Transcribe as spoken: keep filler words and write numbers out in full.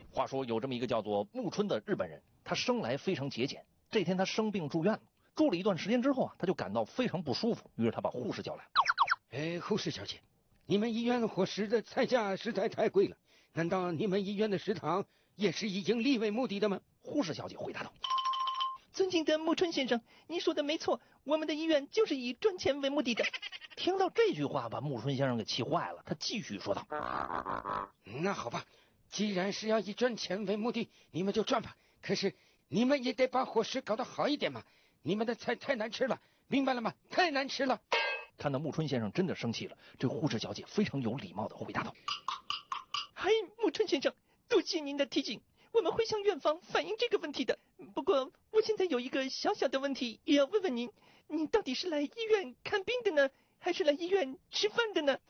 话说有这么一个叫做木春的日本人，他生来非常节俭。这天他生病住院了，住了一段时间之后啊，他就感到非常不舒服，于是他把护士叫来。 哎，护士小姐，你们医院伙食的菜价实在太贵了，难道你们医院的食堂也是以盈利为目的的吗？ 护士小姐回答道。 尊敬的木春先生，您说的没错，我们的医院就是以赚钱为目的的。 听到这句话，把木春先生给气坏了，他继续说道： 那好吧，既然是要以赚钱为目的，你们就赚吧，可是你们也得把伙食搞得好一点嘛，你们的菜太难吃了，明白了吗？太难吃了。 看到木春先生真的生气了，这护士小姐非常有礼貌的回答道： 嗨，木春先生，多谢您的提醒，我们会向院方反映这个问题的。不过我现在有一个小小的问题也要问问您，您到底是来医院看病的呢，还是来医院吃饭的呢？